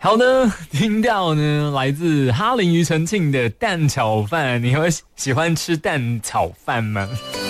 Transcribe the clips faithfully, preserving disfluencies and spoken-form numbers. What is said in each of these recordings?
好的，听到呢来自哈林庾澄庆的蛋炒饭，你会喜欢吃蛋炒饭吗？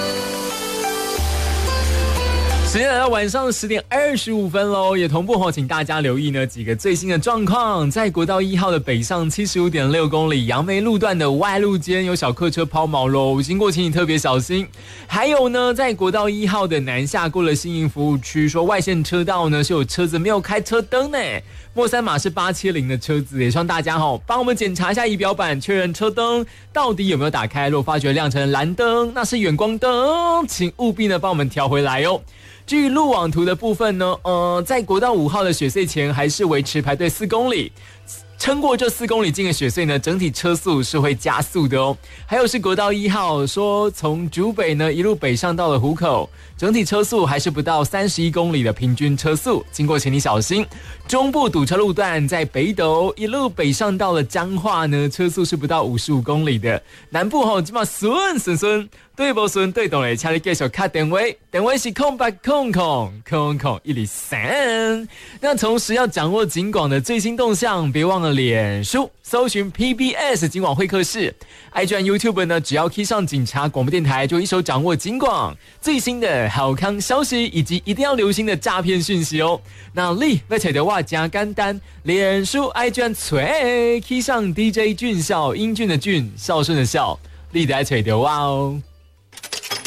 时间来到晚上十点二十五分喽，也同步吼，请大家留意呢几个最新的状况。在国道一号的北上七十五点六公里杨梅路段的外路间有小客车抛锚喽，经过请你特别小心。还有呢，在国道一号的南下过了新营服务区，说外线车道呢是有车子没有开车灯呢。莫三码是八七零的车子，也希望大家吼帮我们检查一下仪表板，确认车灯到底有没有打开。如果发觉亮成蓝灯，那是远光灯，请务必呢帮我们调回来哦。至于路网图的部分呢，呃，在国道五号的雪隧前还是维持排队四公里。撑过这四公里近的雪隧呢，整体车速是会加速的哦。还有是国道一号，说从竹北呢一路北上到了湖口，整体车速还是不到三十一公里的平均车速，经过请你小心。中部堵车路段在北斗一路北上到了彰化呢，车速是不到五十五公里的。南部吼，基本上顺顺顺。对不顺对懂嘞，请你继续打电话，电话是空八空空空空一零三。那同时要掌握警广的最新动向，别忘了脸书搜寻 P B S 警广会客室 ，I G 和 YouTube 呢，只要 key 上警察广播电台，就一手掌握警广最新的好康消息以及一定要留心的诈骗讯息哦。那你要找的话加简单，脸书 I G 和吹 key 上 D J 俊孝，英俊的俊，孝顺的孝，你得找的我哦。